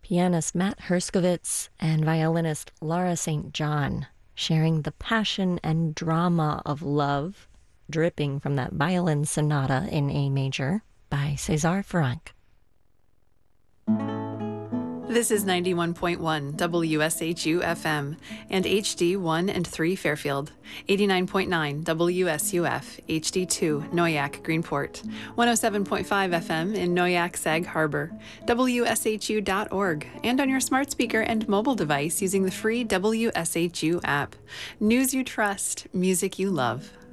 pianist Matt Herskovitz and violinist Laura St. John, sharing the passion and drama of love dripping from that violin sonata in A major by César Franck. This is 91.1 WSHU FM and HD1 and 3 Fairfield, 89.9 WSUF HD2 Noyak Greenport, 107.5 FM in Noyak Sag Harbor, WSHU.org, and on your smart speaker and mobile device using the free WSHU app. News you trust, music you love.